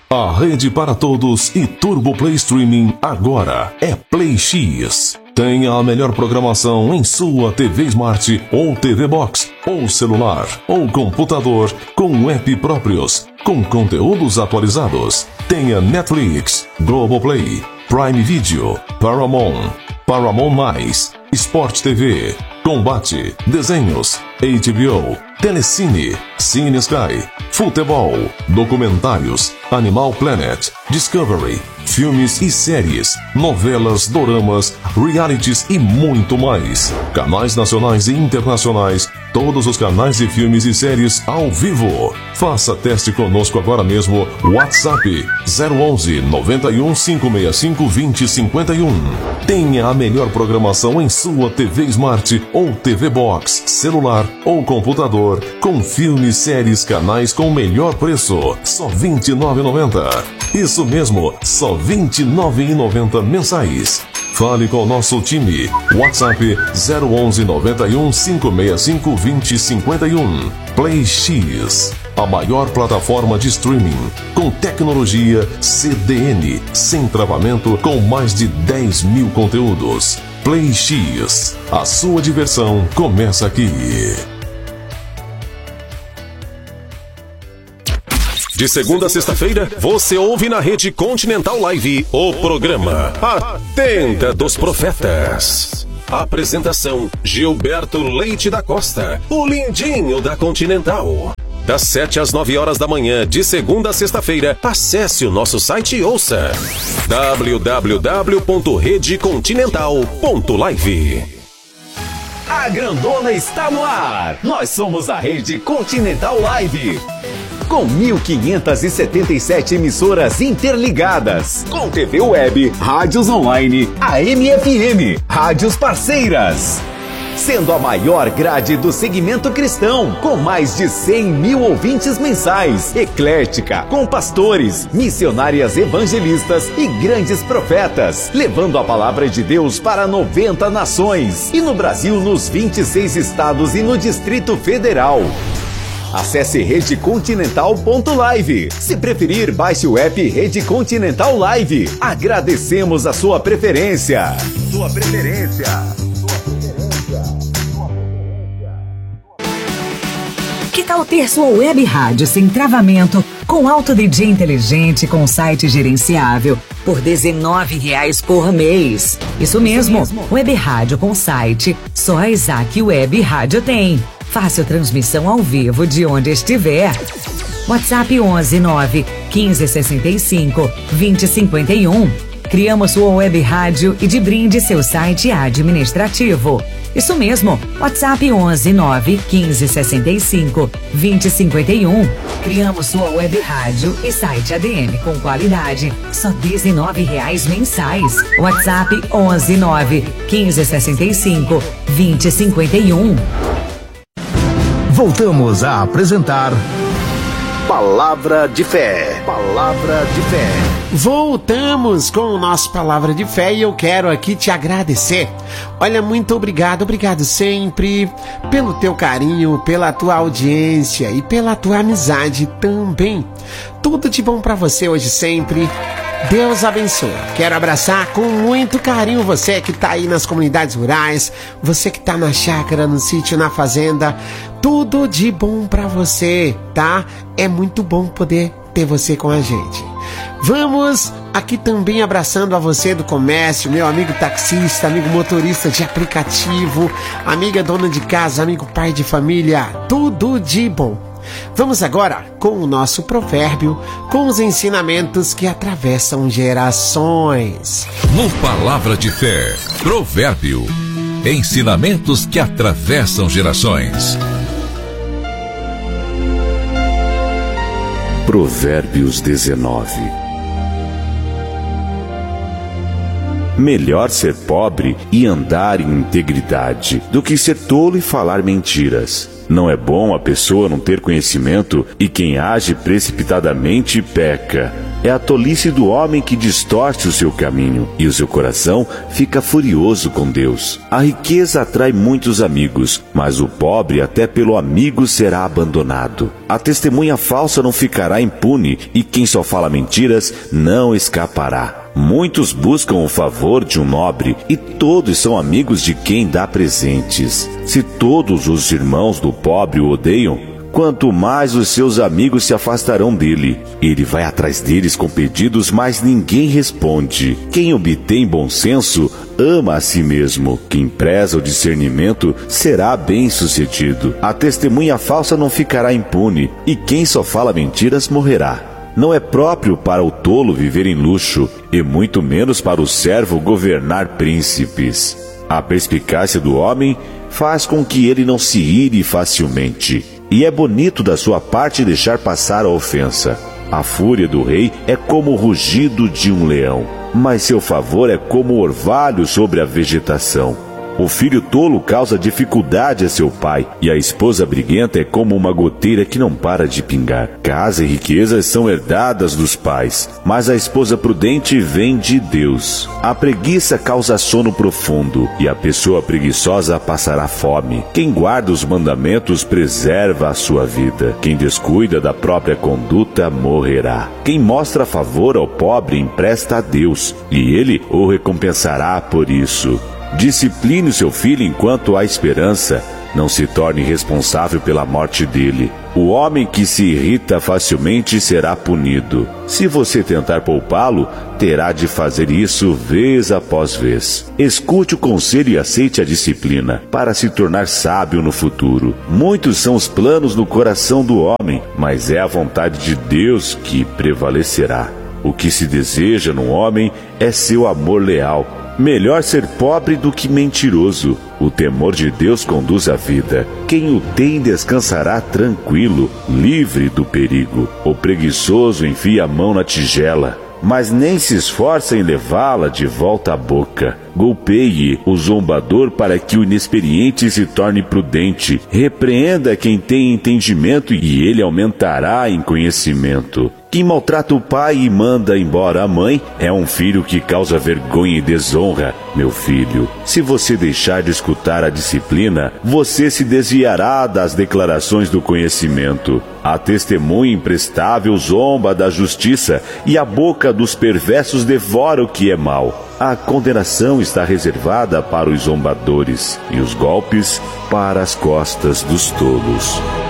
A rede para todos e Turbo Play Streaming agora é Play X. Tenha a melhor programação em sua TV Smart ou TV Box, ou celular, ou computador, com app próprios, com conteúdos atualizados. Tenha Netflix, Globoplay, Prime Video, Paramount, Paramount+, Sport TV, Combate, Desenhos, HBO, Telecine, Cine Sky, Futebol, Documentários, Animal Planet, Discovery, filmes e séries, novelas, doramas, realities e muito mais. Canais nacionais e internacionais, todos os canais de filmes e séries ao vivo. Faça teste conosco agora mesmo. WhatsApp 011 91 565 2051. Tenha a melhor programação em sua TV Smart ou TV Box, celular ou computador, com filmes, séries, canais com melhor preço. Só R$ 29,90. Isso mesmo, só R$ 29,90 mensais. Fale com o nosso time. WhatsApp 011 91 565 2051. Play X, a maior plataforma de streaming com tecnologia CDN, sem travamento, com mais de 10 mil conteúdos. Play X, a sua diversão começa aqui. De segunda a sexta-feira, você ouve na Rede Continental Live o programa A Tenda dos Profetas. Apresentação: Gilberto Leite da Costa, o lindinho da Continental. Das 7 às 9 horas da manhã, de segunda a sexta-feira, acesse o nosso site e ouça www.redecontinental.live. A grandona está no ar. Nós somos a Rede Continental Live. Com 1.577 emissoras interligadas, com TV web, rádios online, AM e FM, rádios parceiras. Sendo a maior grade do segmento cristão, com mais de 100 mil ouvintes mensais, eclética, com pastores, missionárias evangelistas e grandes profetas, levando a palavra de Deus para 90 nações, e no Brasil nos 26 estados e no Distrito Federal. Acesse redecontinental.live. Se preferir, baixe o app Rede Continental Live. Agradecemos a sua preferência. Que tal ter sua web rádio sem travamento, com alto DJ inteligente, com site gerenciável, por R$19 por mês? Isso mesmo, web rádio com site, só a Isaac Web Rádio tem. Fácil transmissão ao vivo de onde estiver. WhatsApp 11 9 15 65 20 51. Criamos sua web rádio e de brinde seu site administrativo. Isso mesmo, WhatsApp 11 9 15 65 20 51. Criamos sua web rádio e site ADM com qualidade, só R$19 mensais. WhatsApp 11 9 15 65 20 51. Voltamos a apresentar Palavra de Fé. Palavra de Fé. Voltamos com o nosso Palavra de Fé e eu quero aqui te agradecer. Olha, muito obrigado sempre pelo teu carinho, pela tua audiência e pela tua amizade também. Tudo de bom pra você hoje sempre. Deus abençoe. Quero abraçar com muito carinho você que tá aí nas comunidades rurais, você que tá na chácara, no sítio, na fazenda. Tudo de bom pra você, tá? É muito bom poder ter você com a gente. Vamos aqui também abraçando a você do comércio, meu amigo taxista, amigo motorista de aplicativo, amiga dona de casa, amigo pai de família. Tudo de bom. Vamos agora com o nosso provérbio, com os ensinamentos que atravessam gerações. No Palavra de Fé, provérbio, ensinamentos que atravessam gerações. Provérbios 19. Melhor ser pobre e andar em integridade do que ser tolo e falar mentiras. Não é bom a pessoa não ter conhecimento, e quem age precipitadamente peca. é a tolice do homem que distorce o seu caminho, e o seu coração fica furioso com Deus. A riqueza atrai muitos amigos, mas o pobre até pelo amigo será abandonado. A testemunha falsa não ficará impune, e quem só fala mentiras não escapará. Muitos buscam o favor de um nobre, e todos são amigos de quem dá presentes. Se todos os irmãos do pobre o odeiam, quanto mais os seus amigos se afastarão dele. Ele vai atrás deles com pedidos, mas ninguém responde. Quem obtém bom senso ama a si mesmo. Quem preza o discernimento será bem-sucedido. A testemunha falsa não ficará impune, e quem só fala mentiras morrerá. Não é próprio para o tolo viver em luxo, e muito menos para o servo governar príncipes. A perspicácia do homem faz com que ele não se ire facilmente, e é bonito da sua parte deixar passar a ofensa. A fúria do rei é como o rugido de um leão, mas seu favor é como o orvalho sobre a vegetação. O filho tolo causa dificuldade a seu pai, e a esposa briguenta é como uma goteira que não para de pingar. Casa e riquezas são herdadas dos pais, mas a esposa prudente vem de Deus. A preguiça causa sono profundo, e a pessoa preguiçosa passará fome. Quem guarda os mandamentos preserva a sua vida. Quem descuida da própria conduta morrerá. Quem mostra favor ao pobre empresta a Deus, e ele o recompensará por isso. Discipline o seu filho enquanto há esperança. Não se torne responsável pela morte dele. O homem que se irrita facilmente será punido. Se você tentar poupá-lo, terá de fazer isso vez após vez. Escute o conselho e aceite a disciplina, para se tornar sábio no futuro. Muitos são os planos no coração do homem, mas é a vontade de Deus que prevalecerá. O que se deseja no homem é seu amor leal. Melhor ser pobre do que mentiroso. O temor de Deus conduz à vida. Quem o tem descansará tranquilo, livre do perigo. O preguiçoso enfia a mão na tigela, mas nem se esforça em levá-la de volta à boca. Golpeie o zombador para que o inexperiente se torne prudente. Repreenda quem tem entendimento e ele aumentará em conhecimento. Quem maltrata o pai e manda embora a mãe é um filho que causa vergonha e desonra, meu filho. Se você deixar de escutar a disciplina, você se desviará das declarações do conhecimento. A testemunha imprestável zomba da justiça, e a boca dos perversos devora o que é mal. A condenação está reservada para os zombadores, e os golpes para as costas dos tolos.